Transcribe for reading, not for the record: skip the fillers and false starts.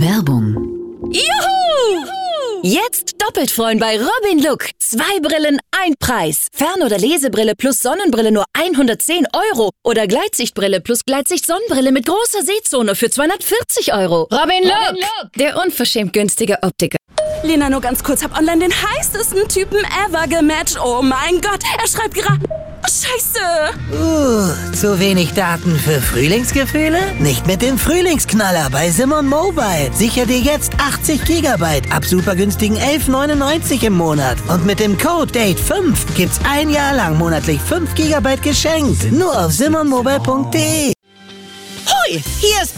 Werbung. Juhu! Jetzt doppelt freuen bei Robin Look. 2 Brillen, 1 Preis. Fern- oder Lesebrille plus Sonnenbrille nur 110 € oder Gleitsichtbrille plus Gleitsicht-Sonnenbrille mit großer Sehzone für 240 €. Robin Look, der unverschämt günstige Optiker. Lena, nur ganz kurz, hab online den heißesten Typen ever gematcht. Oh mein Gott, er schreibt gerade... Oh, Scheiße! Zu wenig Daten für Frühlingsgefühle? Nicht mit dem Frühlingsknaller bei Simon Mobile. Sicher dir jetzt 80 GB ab super günstigen 11,99 im Monat. Und mit dem Code DATE5 gibt's 1 Jahr lang monatlich 5 GB geschenkt. Nur auf simonmobile.de. Hoi, hier ist